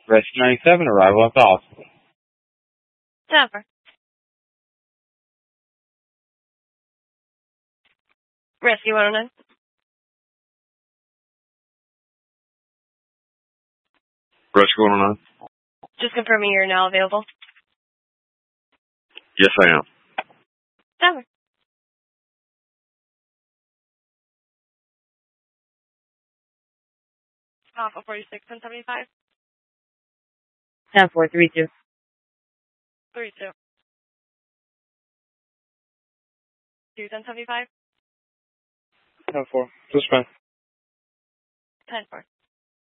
Rescue 97, arrival at the hospital. Jennifer. Rescue 109. Rescue 109. Just confirming you're now available. Yes, I am. Jennifer. Alpha 46 and 75. 10-4-3-2. 32. 2-10-75. 10-4. Suspend. 10-4.